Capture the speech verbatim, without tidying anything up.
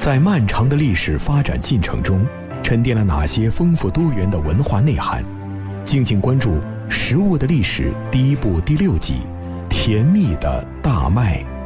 在漫长的历史发展进程中，沉淀了哪些丰富多元的文化内涵？敬请关注《食物的历史》第一部第六集《甜蜜的大麦》。